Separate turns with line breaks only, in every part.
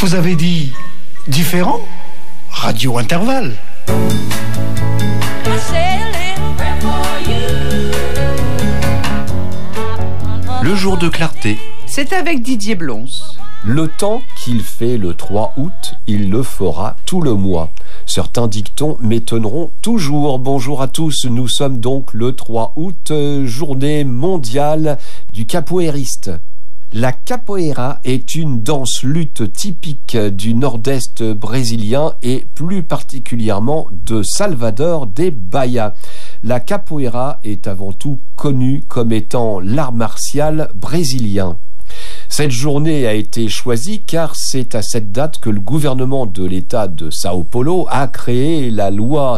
Vous avez dit différent? Radio Intervalle.
Le jour de clarté.
C'est avec Didier Blons.
Le temps qu'il fait le 3 août, il le fera tout le mois. Certains dictons m'étonneront toujours. Bonjour à tous, nous sommes donc le 3 août, journée mondiale du capoeiriste. La capoeira est une danse-lutte typique du nord-est brésilien et plus particulièrement de Salvador de Bahia. La capoeira est avant tout connue comme étant l'art martial brésilien. Cette journée a été choisie car c'est à cette date que le gouvernement de l'État de Sao Paulo a créé la loi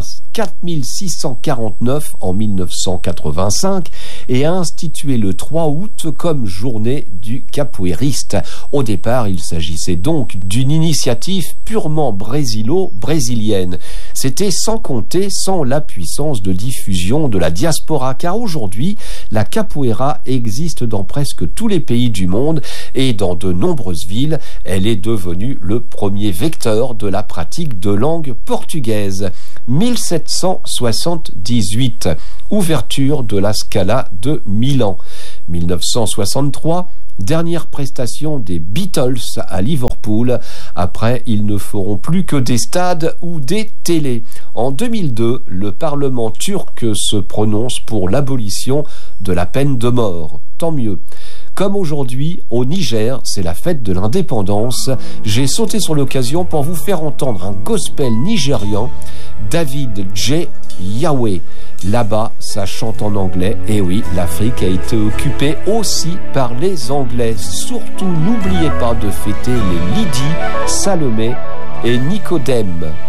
4649 en 1985 et a institué le 3 août comme journée du capoeiriste. Au départ, il s'agissait donc d'une initiative purement brésilienne. C'était sans la puissance de diffusion de la diaspora, car aujourd'hui, la capoeira existe dans presque tous les pays du monde et dans de nombreuses villes, elle est devenue le premier vecteur de la pratique de langue portugaise. 1778, ouverture de la Scala de Milan. 1963, dernière prestation des Beatles à Liverpool. Après, ils ne feront plus que des stades ou des télés. En 2002, le Parlement turc se prononce pour l'abolition de la peine de mort. Tant mieux. Comme aujourd'hui, au Niger, c'est la fête de l'indépendance, j'ai sauté sur l'occasion pour vous faire entendre un gospel nigérian, David J. Yahweh. Là-bas, ça chante en anglais. Et oui, l'Afrique a été occupée aussi par les Anglais. Surtout, n'oubliez pas de fêter les Lydie, Salomé et Nicodème.